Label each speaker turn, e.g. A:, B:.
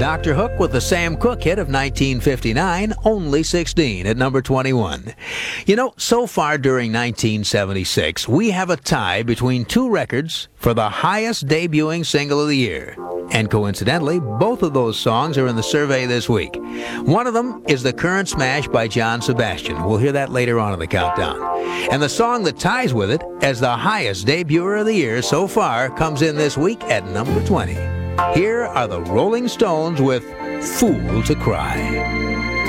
A: Dr. Hook with the Sam Cooke hit of 1959, Only 16 at number 21. You know, so far during 1976, we have a tie between two records for the highest debuting single of the year. And coincidentally, both of those songs are in the survey this week. One of them is The Current Smash by John Sebastian. We'll hear that later on in the countdown. And the song that ties with it as the highest debuter of the year so far comes in this week at number 20. Here are the Rolling Stones with Fool to Cry.